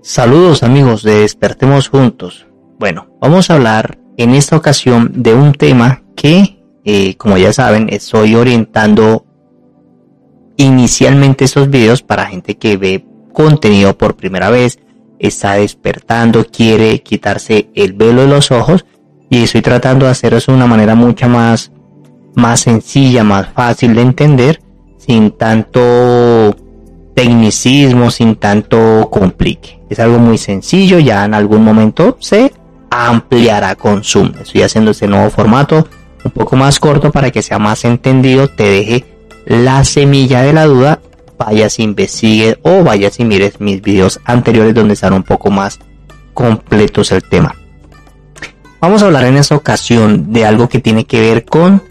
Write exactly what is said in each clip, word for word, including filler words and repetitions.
Saludos amigos de Despertemos Juntos. Bueno, vamos a hablar en esta ocasión de un tema que, eh, como ya saben, estoy orientando inicialmente estos videos para gente que ve contenido por primera vez, está despertando, quiere quitarse el velo de los ojos, y estoy tratando de hacer eso de una manera mucho más, más sencilla, más fácil de entender, sin tanto tecnicismo, sin tanto complique. Es algo muy sencillo, ya en algún momento se ampliará con Zoom. Estoy haciendo este nuevo formato un poco más corto para que sea más entendido, te deje la semilla de la duda, vayas e investigues o vayas y mires mis videos anteriores donde están un poco más completos el tema. Vamos a hablar en esta ocasión de algo que tiene que ver con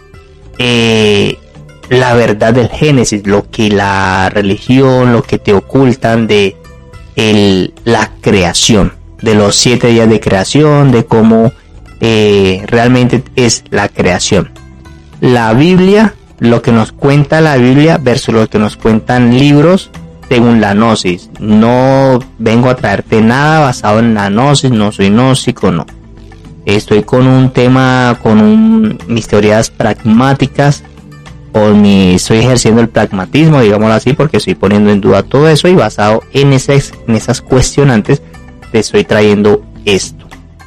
eh, la verdad del Génesis, lo que la religión, lo que te ocultan de el, la creación, de los siete días de creación, de cómo eh, realmente es la creación. La Biblia, lo que nos cuenta la Biblia versus lo que nos cuentan libros según la gnosis. No vengo a traerte nada basado en la gnosis, no soy gnóstico, no. Estoy con un tema, con un, mis teorías pragmáticas, o mi, estoy ejerciendo el pragmatismo, digámoslo así, porque estoy poniendo en duda todo eso, y basado en esas, en esas cuestionantes te estoy trayendo esto.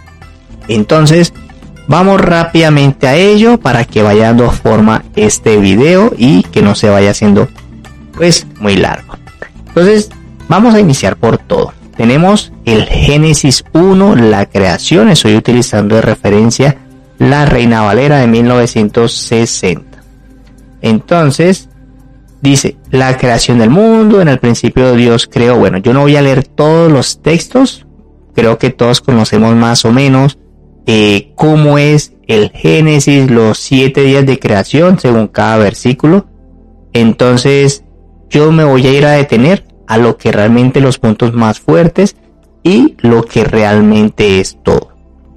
Entonces vamos rápidamente a ello para que vaya dando forma este video y que no se vaya haciendo pues muy largo. Entonces vamos a iniciar por todo. Tenemos el Génesis uno, la creación. Estoy utilizando de referencia la Reina Valera de mil novecientos sesenta. Entonces dice la creación del mundo. En el principio Dios creó. Bueno, yo no voy a leer todos los textos, creo que todos conocemos más o menos eh, cómo es el Génesis, los siete días de creación según cada versículo. Entonces yo me voy a ir a detener a lo que realmente los puntos más fuertes y lo que realmente es todo.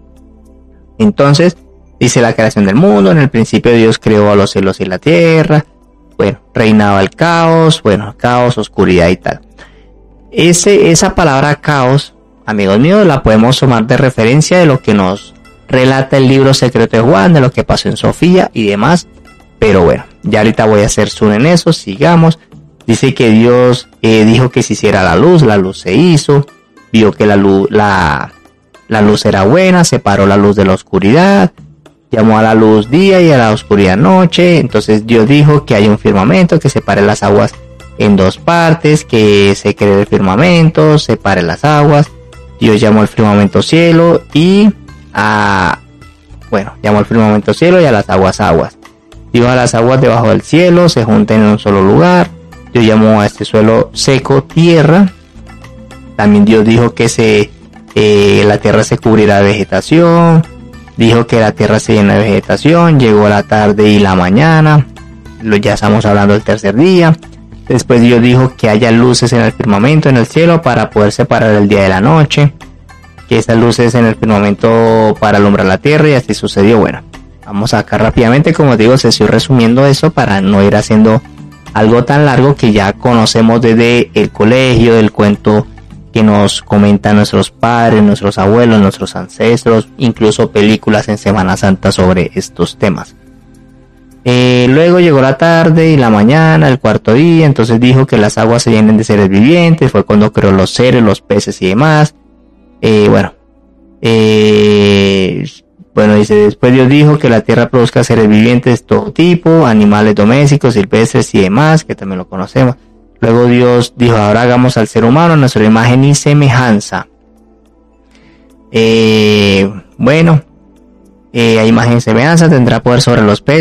Entonces dice la creación del mundo. En el principio Dios creó a los cielos y la tierra. Bueno, reinaba el caos. Bueno, caos, oscuridad y tal. Ese, esa palabra caos, amigos míos, la podemos tomar de referencia de lo que nos relata el libro secreto de Juan, de lo que pasó en Sofía y demás. Pero bueno, ya ahorita voy a hacer zoom en eso. Sigamos. Dice que Dios eh, dijo que se hiciera la luz. La luz se hizo. Vio que la luz, la, la luz era buena. Separó la luz de la oscuridad. Llamó a la luz día y a la oscuridad noche. Entonces Dios dijo que hay un firmamento que separe las aguas en dos partes, que se cree el firmamento, separe las aguas. Dios llamó al firmamento cielo y a, bueno, llamó al firmamento cielo y a las aguas aguas. Dijo a las aguas debajo del cielo se junten en un solo lugar. Dios llamó a este suelo seco tierra. También Dios dijo que se eh, la tierra se cubrirá de vegetación. Dijo que la tierra se llena de vegetación. Llegó la tarde y la mañana. Ya estamos hablando del tercer día. Después Dios dijo que haya luces en el firmamento, en el cielo, para poder separar el día de la noche. Que esas luces en el firmamento para alumbrar la tierra, y así sucedió. Bueno, vamos acá rápidamente. Como digo, se estoy resumiendo eso para no ir haciendo algo tan largo que ya conocemos desde el colegio, del cuento que nos comentan nuestros padres, nuestros abuelos, nuestros ancestros, incluso películas en Semana Santa sobre estos temas. Eh, luego llegó la tarde y la mañana, el cuarto día. Entonces dijo que las aguas se llenen de seres vivientes. Fue cuando creó los seres, los peces y demás. Eh, bueno, eh, bueno, dice, después Dios dijo que la tierra produzca seres vivientes de todo tipo, animales domésticos, silvestres y demás, que también lo conocemos. Luego Dios dijo, ahora hagamos al ser humano a nuestra imagen y semejanza. Eh, bueno, eh, a imagen y semejanza tendrá poder sobre los peces.